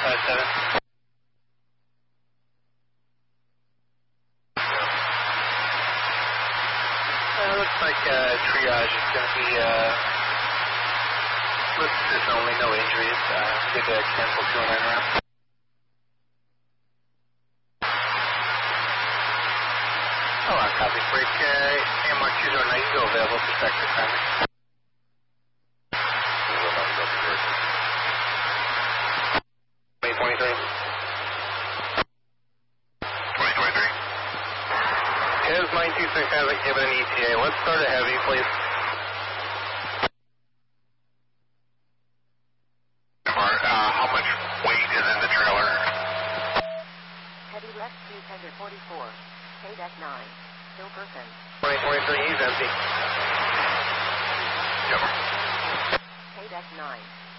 57. Looks like triage is going to be listeners only, no injuries. Did cancel 209 round. Hold on, copy. Break AMR 209, still available for sector time. 2023. 2023. Hez 926 hasn't given an ETA. Let's start a heavy, please. How much weight is in the trailer? Heavy left to tender 44. KDEC 9. Still person. 2023, he's empty. Yep. KDEC 9.